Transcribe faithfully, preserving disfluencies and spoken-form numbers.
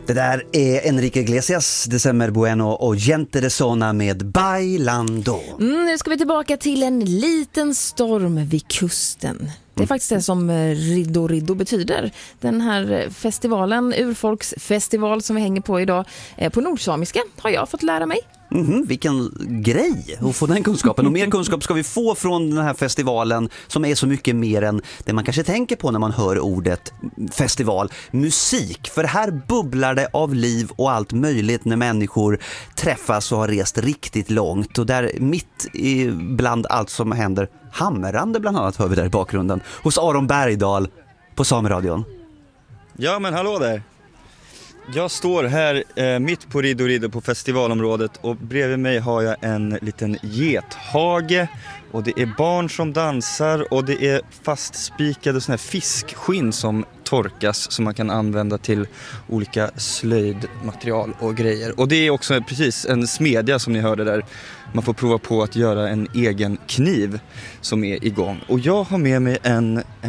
Det där är Enrique Iglesias, December Bueno och Gente de Zona med Bailando. Mm, nu ska vi tillbaka till en liten storm vid kusten. Det är faktiskt det som Riddo Riddo betyder. Den här festivalen, urfolksfestival som vi hänger på idag på nordsamiska har jag fått lära mig. Mm-hmm, vilken grej att få den kunskapen. Och mer kunskap ska vi få från den här festivalen som är så mycket mer än det man kanske tänker på när man hör ordet festival. Musik, för här bubblar det av liv och allt möjligt när människor träffas och har rest riktigt långt. Och där mitt i bland allt som händer, hamrande bland annat hör vi där i bakgrunden hos Aron Bergdahl på Sameradion. Ja, men hallå där. Jag står här eh, mitt på Riddo Riddo på festivalområdet och bredvid mig har jag en liten gethage och det är barn som dansar och det är fastspikade såna här fiskskinn som torkas som man kan använda till olika slöjdmaterial och grejer. Och det är också precis en smedja som ni hörde där. Man får prova på att göra en egen kniv som är igång. Och jag har med mig en, en